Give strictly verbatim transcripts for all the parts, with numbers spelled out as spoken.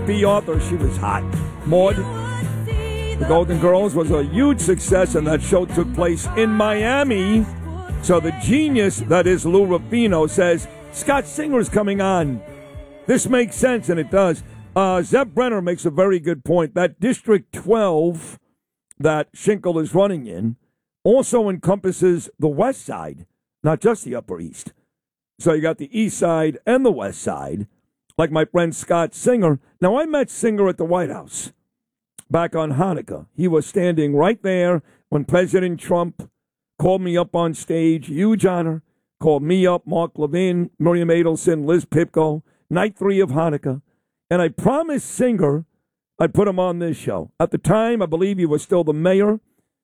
B. Arthur, she was hot. Maud, The Golden Girls was a huge success, and that show took place in Miami. So the genius that is Lou Rufino says, Scott Singer's coming on. This makes sense, and it does. Uh, Zeb Brenner makes a very good point. That District twelve that Schinkel is running in also encompasses the West Side, not just the Upper East. So you got the East Side and the West Side, like my friend Scott Singer. Now, I met Singer at the White House back on Hanukkah. He was standing right there when President Trump called me up on stage. Huge honor. Called me up, Mark Levin, Miriam Adelson, Liz Pipko, night three of Hanukkah. And I promised Singer I'd put him on this show. At the time, I believe he was still the mayor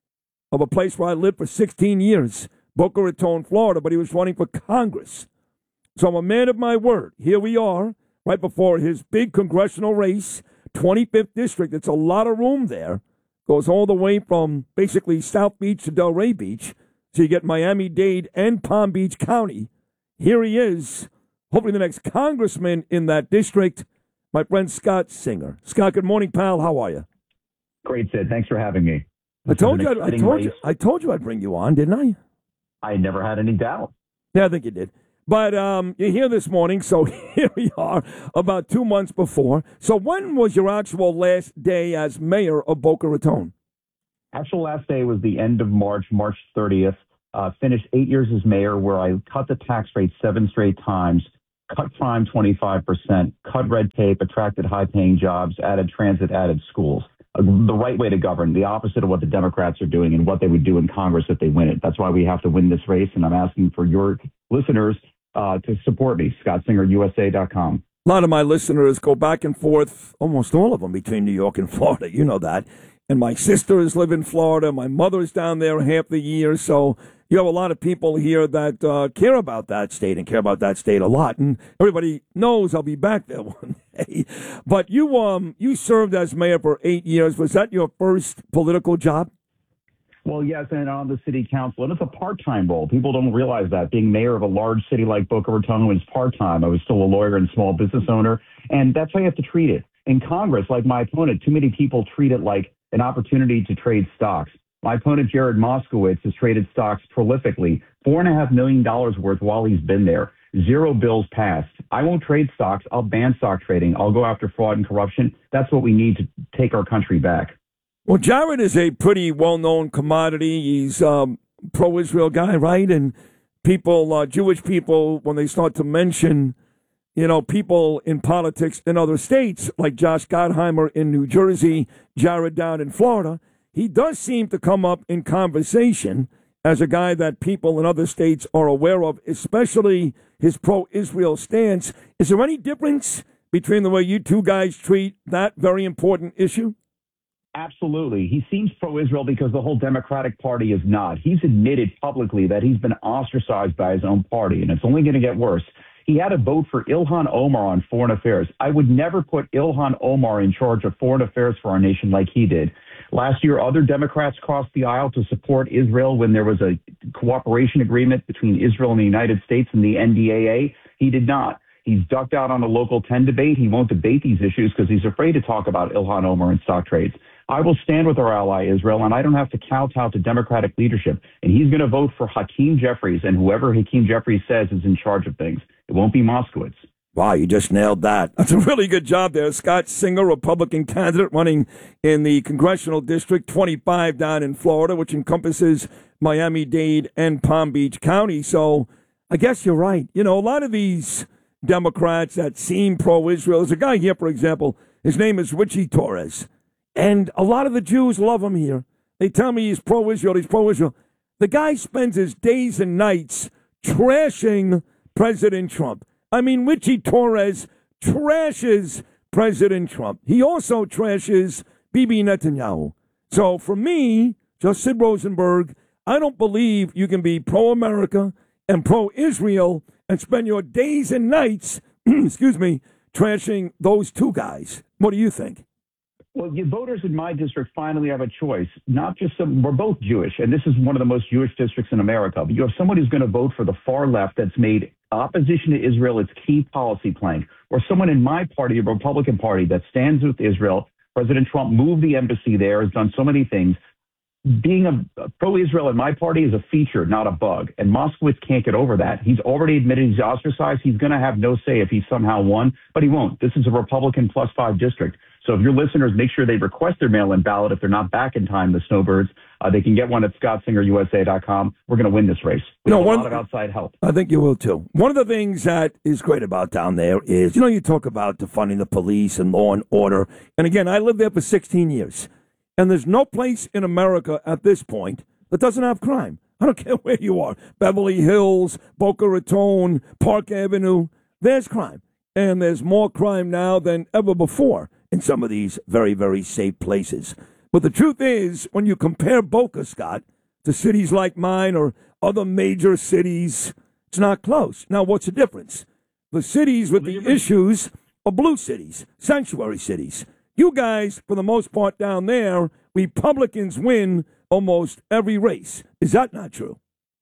of a place where I lived for sixteen years, Boca Raton, Florida, but he was running for Congress. So I'm a man of my word. Here we are, right before his big congressional race, twenty-fifth District. It's a lot of room there. Goes all the way from basically South Beach to Delray Beach. So you get Miami-Dade and Palm Beach County. Here he is, hopefully the next congressman in that district, my friend Scott Singer. Scott, good morning, pal. How are you? Great, Sid. Thanks for having me. I told you. I'd, I told race. you. I told you I'd bring you on, didn't I? I never had any doubt. Yeah, I think you did. But um, you're here this morning, so here we are, about two months before. So when was your actual last day as mayor of Boca Raton? Actual last day was the end of March, March thirtieth. Uh, finished eight years as mayor, where I cut the tax rate seven straight times, cut crime twenty-five percent, cut red tape, attracted high-paying jobs, added transit, added schools. Uh, the right way to govern, the opposite of what the Democrats are doing and what they would do in Congress if they win it. That's why we have to win this race, and I'm asking for your listeners uh, to support me, Scott Singer U S A dot com. A lot of my listeners go back and forth, almost all of them, between New York and Florida. You know that. And my sisters live in Florida. My mother's down there half the year. So you have a lot of people here that uh, care about that state and care about that state a lot. And everybody knows I'll be back there one day. But you um you served as mayor for eight years. Was that your first political job? Well, yes, and on the city council. And it's a part-time role. People don't realize that. Being mayor of a large city like Boca Raton is part-time. I was still a lawyer and small business owner. And that's how you have to treat it. In Congress, like my opponent, too many people treat it like an opportunity to trade stocks. My opponent, Jared Moskowitz, has traded stocks prolifically, four and a half million dollars worth while he's been there. Zero bills passed. I won't trade stocks. I'll ban stock trading. I'll go after fraud and corruption. That's what we need to take our country back. Well, Jared is a pretty well-known commodity. He's um, pro-Israel guy, right? And people, uh, Jewish people, when they start to mention, you know, people in politics in other states, like Josh Gottheimer in New Jersey, Jared down in Florida, he does seem to come up in conversation as a guy that people in other states are aware of, especially his pro-Israel stance. Is there any difference between the way you two guys treat that very important issue? Absolutely. He seems pro-Israel because the whole Democratic Party is not. He's admitted publicly that he's been ostracized by his own party, and it's only going to get worse. He had a vote for Ilhan Omar on foreign affairs. I would never put Ilhan Omar in charge of foreign affairs for our nation like he did. Last year, other Democrats crossed the aisle to support Israel when there was a cooperation agreement between Israel and the United States and the N D A A. He did not. He's ducked out on a Local ten debate. He won't debate these issues because he's afraid to talk about Ilhan Omar and stock trades. I will stand with our ally Israel, and I don't have to kowtow to Democratic leadership. And he's going to vote for Hakeem Jeffries, and whoever Hakeem Jeffries says is in charge of things. It won't be Moskowitz. Wow, you just nailed that. That's a really good job there. Scott Singer, Republican candidate running in the Congressional District twenty-five down in Florida, which encompasses Miami-Dade and Palm Beach County. So I guess you're right. You know, a lot of these Democrats that seem pro-Israel, there's a guy here, for example, his name is Richie Torres. And a lot of the Jews love him here. They tell me he's pro-Israel, he's pro-Israel. The guy spends his days and nights trashing President Trump. I mean, Richie Torres trashes President Trump. He also trashes Bibi Netanyahu. So for me, just Sid Rosenberg, I don't believe you can be pro-America and pro-Israel and spend your days and nights, excuse me, trashing those two guys. What do you think? Well, you voters in my district finally have a choice. Not just some, we're both Jewish, and this is one of the most Jewish districts in America. But you have someone who's going to vote for the far left that's made opposition to Israel its key policy plank, or someone in my party, the Republican Party, that stands with Israel. President Trump moved the embassy there, has done so many things. Being a, a pro-Israel in my party is a feature, not a bug. And Moskowitz can't get over that. He's already admitted he's ostracized. He's going to have no say if he somehow won, but he won't. This is a Republican plus five district. So if your listeners make sure they request their mail-in ballot, if they're not back in time, the snowbirds, uh, they can get one at scott singer u s a dot com. We're going to win this race. We no, have a one, lot of outside help. I think you will, too. One of the things that is great about down there is, you know, you talk about defunding the police and law and order. And again, I lived there for sixteen years. And there's no place in America at this point that doesn't have crime. I don't care where you are. Beverly Hills, Boca Raton, Park Avenue. There's crime. And there's more crime now than ever before in some of these very, very safe places. But the truth is, when you compare Boca, Scott, to cities like mine or other major cities, it's not close. Now, what's the difference? The cities with the issues are blue cities, sanctuary cities. You guys, for the most part down there, Republicans win almost every race. Is that not true?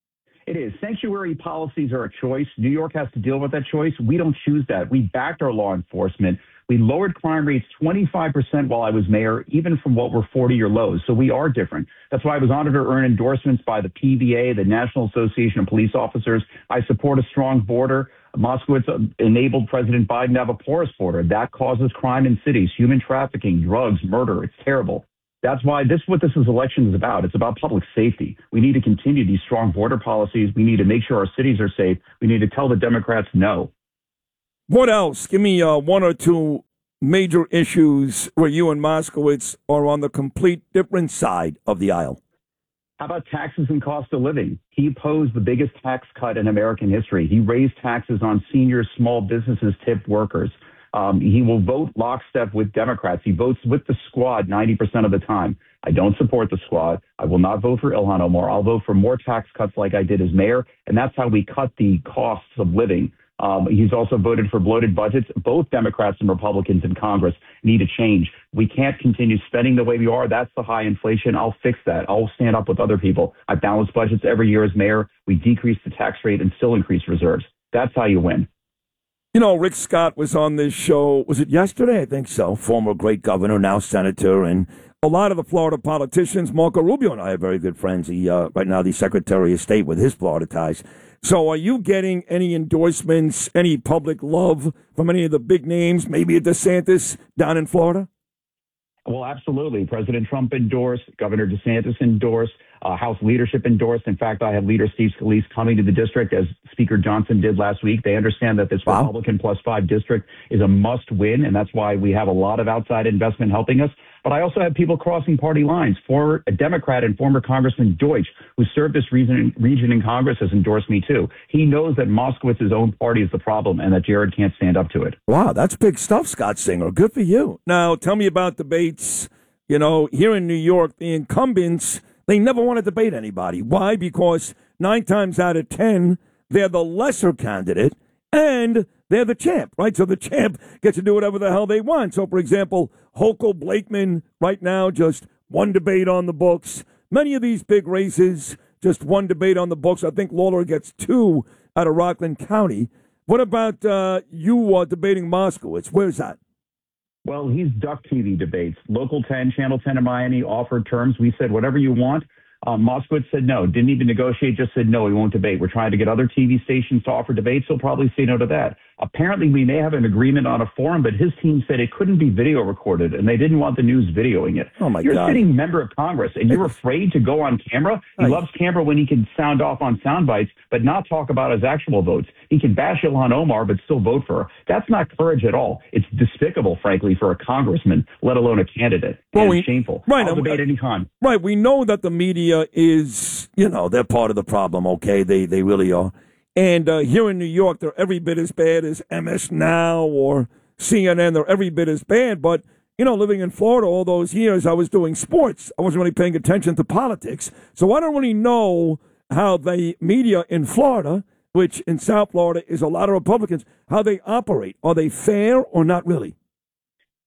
It is. Sanctuary policies are a choice. New York has to deal with that choice. We don't choose that. We backed our law enforcement. We lowered crime rates twenty-five percent while I was mayor, even from what were forty-year lows. So we are different. That's why I was honored to earn endorsements by the P V A, the National Association of Police Officers. I support a strong border. Moskowitz enabled President Biden to have a porous border. That causes crime in cities, human trafficking, drugs, murder. It's terrible. That's why this what this is election is about. It's about public safety. We need to continue these strong border policies. We need to make sure our cities are safe. We need to tell the Democrats no. What else? Give me uh, one or two major issues where you and Moskowitz are on the complete different side of the aisle. How about taxes and cost of living? He opposed the biggest tax cut in American history. He raised taxes on seniors, small businesses, tipped workers. Um, he will vote lockstep with Democrats. He votes with the squad ninety percent of the time. I don't support the squad. I will not vote for Ilhan Omar. I'll vote for more tax cuts like I did as mayor, and that's how we cut the costs of living. Um, he's also voted for bloated budgets. Both Democrats and Republicans in Congress need a change. We can't continue spending the way we are. That's the high inflation. I'll fix that. I'll stand up with other people. I balance budgets every year as mayor. We decrease the tax rate and still increase reserves. That's how you win. You know, Rick Scott was on this show, was it yesterday? I think so. Former great governor, now senator, and a lot of the Florida politicians. Marco Rubio and I are very good friends. He, uh, right now, the Secretary of State with his Florida ties. So are you getting any endorsements, any public love from any of the big names, maybe a DeSantis down in Florida? Well, absolutely. President Trump endorsed, Governor DeSantis endorsed, uh, House leadership endorsed. In fact, I had Leader Steve Scalise coming to the district, as Speaker Johnson did last week. They understand that this wow. Republican plus five district is a must win, and that's why we have a lot of outside investment helping us. But I also have people crossing party lines. For a Democrat and former Congressman Deutsch, who served this region, region in Congress, has endorsed me too. He knows that Moskowitz's own party is the problem and that Jared can't stand up to it. Wow, that's big stuff, Scott Singer. Good for you. Now, tell me about debates. You know, here in New York, the incumbents, they never want to debate anybody. Why? Because nine times out of ten, they're the lesser candidate and they're the champ, right? So the champ gets to do whatever the hell they want. So, for example, Hochul Blakeman right now, just one debate on the books. Many of these big races, just one debate on the books. I think Lawler gets two out of Rockland County. What about uh, you uh, debating Moskowitz? Where's that? Well, he's ducked T V debates. Local ten, Channel ten in Miami offered terms. We said, whatever you want. Um, Moskowitz said no, didn't even negotiate, just said no, he won't debate. We're trying to get other T V stations to offer debates. He'll probably say no to that. Apparently, we may have an agreement on a forum, but his team said it couldn't be video recorded, and they didn't want the news videoing it. Oh, my You're God. a sitting member of Congress, and you're afraid to go on camera? He loves camera when he can sound off on sound bites, but not talk about his actual votes. He can bash Ilhan Omar, but still vote for her. That's not courage at all. It's despicable, frankly, for a congressman, let alone a candidate. Well, and we, it's shameful. Right, I'll uh, debate any time. Right. We know that the media is, you know, they're part of the problem, okay? They, they really are. And uh, here in New York, they're every bit as bad as M S Now or C N N. They're every bit as bad. But, you know, living in Florida all those years, I was doing sports. I wasn't really paying attention to politics. So I don't really know how the media in Florida, which in South Florida is a lot of Republicans, how they operate. Are they fair or not really?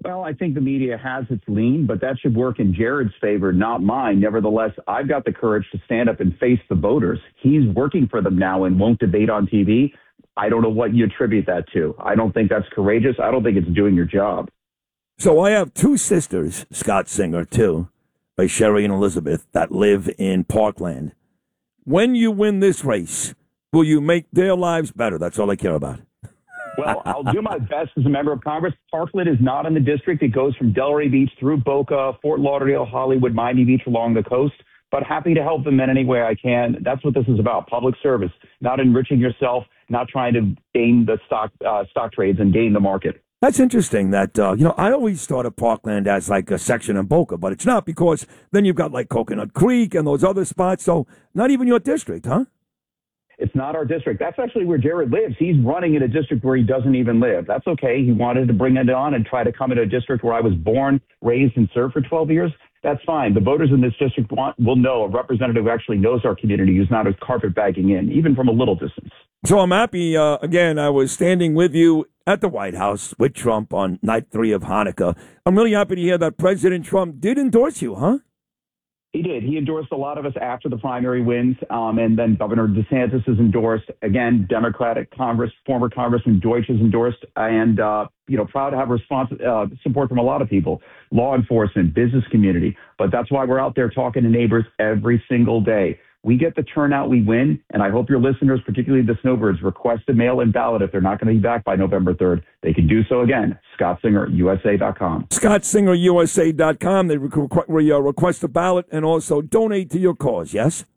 Well, I think the media has its lean, but that should work in Jared's favor, not mine. Nevertheless, I've got the courage to stand up and face the voters. He's working for them now and won't debate on T V. I don't know what you attribute that to. I don't think that's courageous. I don't think it's doing your job. So I have two sisters, Scott Singer, too, by Sherry and Elizabeth, that live in Parkland. When you win this race, will you make their lives better? That's all I care about. Well, I'll do my best as a member of Congress. Parkland is not in the district. It goes from Delray Beach through Boca, Fort Lauderdale, Hollywood, Miami Beach along the coast. But happy to help them in any way I can. That's what this is about, public service, not enriching yourself, not trying to gain the stock uh, stock trades and gain the market. That's interesting that, uh, you know, I always thought of Parkland as like a section in Boca, but it's not because then you've got like Coconut Creek and those other spots. So not even your district, huh? It's not our district. That's actually where Jared lives. He's running in a district where he doesn't even live. That's okay. He wanted to bring it on and try to come into a district where I was born, raised, and served for twelve years. That's fine. The voters in this district want, will know a representative who actually knows our community, who's not a carpetbagging in, even from a little distance. So I'm happy. Uh, again, I was standing with you at the White House with Trump on night three of Hanukkah. I'm really happy to hear that President Trump did endorse you, huh? He did. He endorsed a lot of us after the primary wins, um, and then Governor DeSantis is endorsed. Again, Democratic Congress, former Congressman Deutsch is endorsed, and uh, you know, proud to have response uh, support from a lot of people, law enforcement, business community. But that's why we're out there talking to neighbors every single day. We get the turnout, we win, and I hope your listeners, particularly the snowbirds, request a mail-in ballot if they're not going to be back by November third. They can do so again. Scott Singer U S A dot com. Scott Singer U S A dot com. They requ- re- uh, request a ballot and also donate to your cause, yes?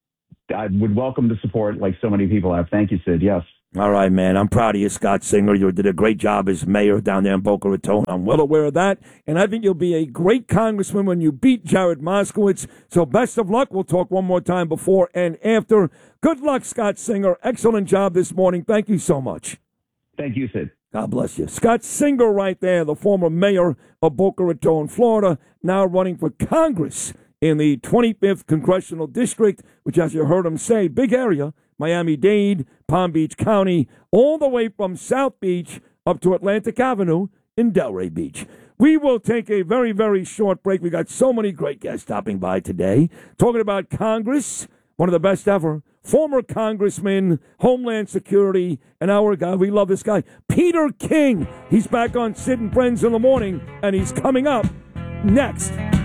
I would welcome the support like so many people have. Thank you, Sid. Yes. All right, man. I'm proud of you, Scott Singer. You did a great job as mayor down there in Boca Raton. I'm well aware of that. And I think you'll be a great congressman when you beat Jared Moskowitz. So best of luck. We'll talk one more time before and after. Good luck, Scott Singer. Excellent job this morning. Thank you so much. Thank you, Sid. God bless you. Scott Singer right there, the former mayor of Boca Raton, Florida, now running for Congress in the twenty-fifth Congressional District, which, as you heard him say, big area, Miami-Dade, Palm Beach County, all the way from South Beach up to Atlantic Avenue in Delray Beach. We will take a very, very short break. We got so many great guests stopping by today, talking about Congress, one of the best ever, former Congressman, Homeland Security, and our guy, we love this guy, Peter King. He's back on Sid and Friends in the Morning, and he's coming up next.